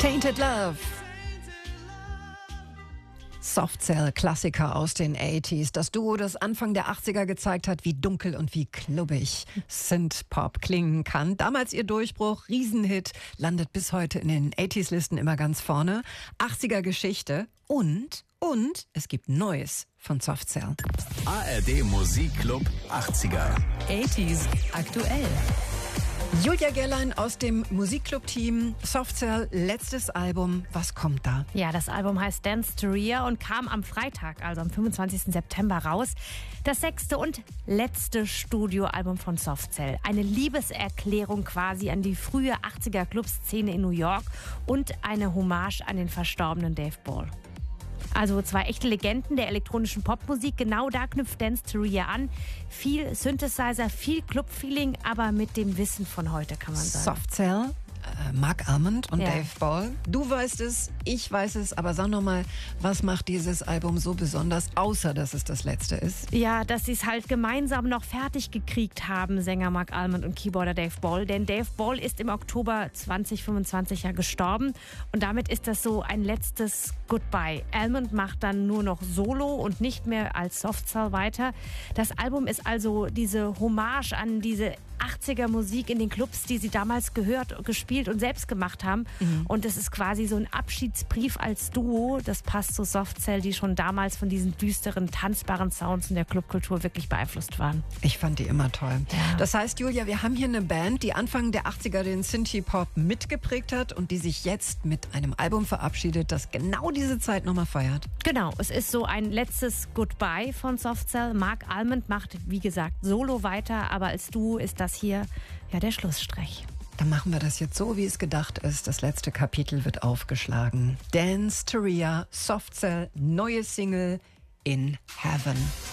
Tainted Love. Soft Cell, Klassiker aus den 80s. Das Duo, das Anfang der 80er gezeigt hat, wie dunkel und wie klubbig Synth-Pop klingen kann. Damals ihr Durchbruch, Riesenhit, landet bis heute in den 80s-Listen immer ganz vorne. 80er Geschichte und es gibt Neues von Soft Cell. ARD Musikclub 80er. 80s aktuell. Julia Gerlein aus dem Musikclub-Team. Soft Cell, letztes Album. Was kommt da? Ja, das Album heißt Dance to Ria und kam am Freitag, also am 25. September raus. Das 6. und letzte Studioalbum von Soft Cell. Eine Liebeserklärung quasi an die frühe 80er Clubszene in New York und eine Hommage an den verstorbenen Dave Ball. Also zwei echte Legenden der elektronischen Popmusik. Genau da knüpft Dance to Ria an. Viel Synthesizer, viel Club-Feeling, aber mit dem Wissen von heute, kann man sagen. Soft Cell, Mark Almond und Ja. Dave Ball. Du weißt es, ich weiß es, aber sag noch mal, was macht dieses Album so besonders, außer dass es das letzte ist? Ja, dass sie es halt gemeinsam noch fertig gekriegt haben, Sänger Mark Almond und Keyboarder Dave Ball. Denn Dave Ball ist im Oktober 2025 ja gestorben und damit ist das so ein letztes Goodbye. Almond macht dann nur noch Solo und nicht mehr als Soft Cell weiter. Das Album ist also diese Hommage an diese 80er Musik in den Clubs, die sie damals gehört, gespielt und selbst gemacht haben. Und es ist quasi so ein Abschiedsbrief als Duo. Das passt zu Soft Cell, die schon damals von diesen düsteren, tanzbaren Sounds in der Clubkultur wirklich beeinflusst waren. Ich fand die immer toll. Ja. Das heißt, Julia, wir haben hier eine Band, die Anfang der 80er den Synthie-Pop mitgeprägt hat und die sich jetzt mit einem Album verabschiedet, das genau diese Zeit nochmal feiert. Genau, es ist so ein letztes Goodbye von Soft Cell. Mark Almond macht, wie gesagt, Solo weiter, aber als Duo ist das hier ja der Schlussstrich. Dann machen wir das jetzt so, wie es gedacht ist. Das letzte Kapitel wird aufgeschlagen. Dance to Ria, Soft Cell, neue Single In Heaven.